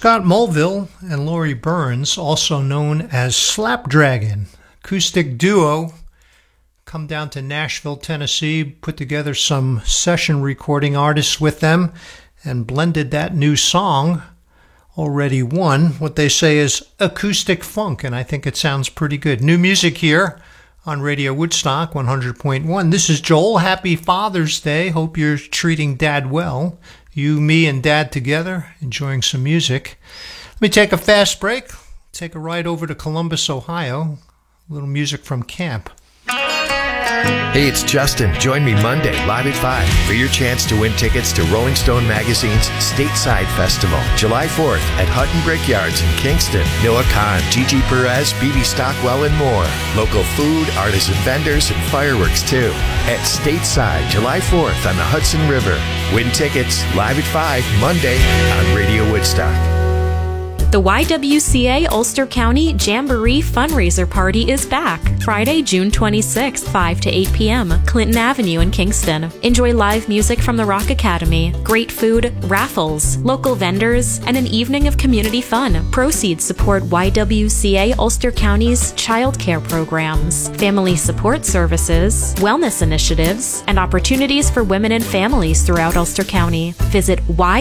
Scott Mulville and Laurie Burns, also known as Slapdragon, acoustic duo, come down to Nashville, Tennessee, put together some session recording artists with them, and blended that new song, Already Won, what they say is acoustic funk, and I think it sounds pretty good. New music here on Radio Woodstock 100.1. This is Joel. Happy Father's Day. Hope you're treating Dad well. You, me, and Dad together, enjoying some music. Let me take a fast break. Take a ride over to Columbus, Ohio. A little music from camp. Hey, it's Justin. Join me Monday, live at 5, for your chance to win tickets to Rolling Stone Magazine's Stateside Festival, July 4th at Hutton Brickyards in Kingston. Noah Kahn, Gigi Perez, BB Stockwell, and more. Local food, artisan vendors, and fireworks, too. At Stateside, July 4th on the Hudson River. Win tickets, live at 5, Monday on Radio Woodstock. The YWCA Ulster County Jamboree Fundraiser Party is back. Friday, June 26th, 5 to 8 p.m., Clinton Avenue in Kingston. Enjoy live music from the Rock Academy, great food, raffles, local vendors, and an evening of community fun. Proceeds support YWCA Ulster County's child care programs, family support services, wellness initiatives, and opportunities for women and families throughout Ulster County. Visit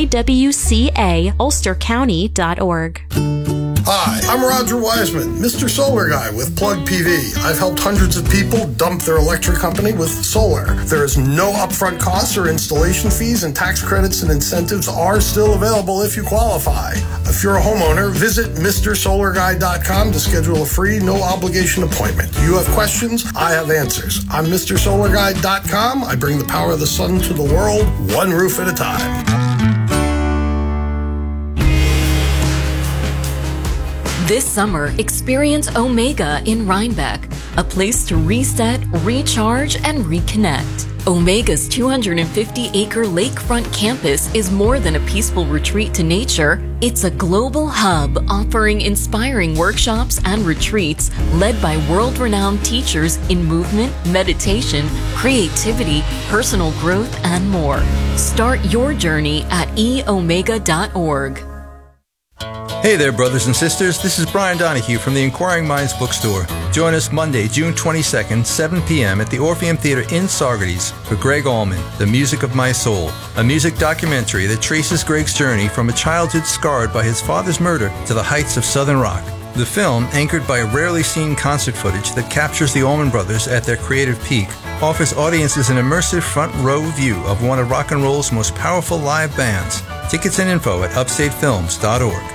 ywcaulstercounty.org. Hi, I'm Roger Wiseman, Mr. Solar Guy with Plug PV. I've helped hundreds of people dump their electric company with solar. There is no upfront costs or installation fees, and tax credits and incentives are still available if you qualify. If you're a homeowner, visit MrSolarGuy.com to schedule a free, no-obligation appointment. You have questions, I have answers. I'm MrSolarGuy.com. I bring the power of the sun to the world, one roof at a time. This summer, experience Omega in Rhinebeck, a place to reset, recharge, and reconnect. Omega's 250-acre lakefront campus is more than a peaceful retreat to nature. It's a global hub offering inspiring workshops and retreats led by world-renowned teachers in movement, meditation, creativity, personal growth, and more. Start your journey at eomega.org. Hey there, brothers and sisters. This is Brian Donahue from the Inquiring Minds Bookstore. Join us Monday, June 22nd, 7 p.m. at the Orpheum Theater in Saugerties for Greg Allman, The Music of My Soul, a music documentary that traces Greg's journey from a childhood scarred by his father's murder to the heights of Southern rock. The film, anchored by rarely seen concert footage that captures the Allman Brothers at their creative peak, offers audiences an immersive front-row view of one of rock and roll's most powerful live bands. Tickets and info at upstatefilms.org.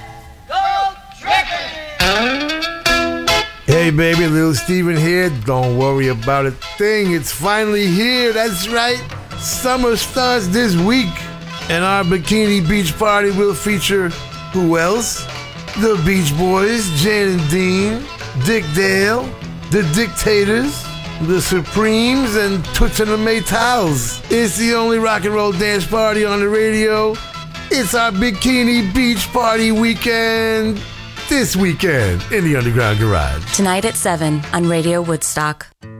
Hey baby, Little Steven here. Don't worry about a thing. It's finally here. That's right. Summer starts this week. And our Bikini Beach party will feature who else? The Beach Boys, Jan and Dean, Dick Dale, The Dictators, The Supremes, and Toots and the Maytals. It's the only rock and roll dance party on the radio. It's our Bikini Beach party weekend. This weekend in the Underground Garage. Tonight at 7 on Radio Woodstock.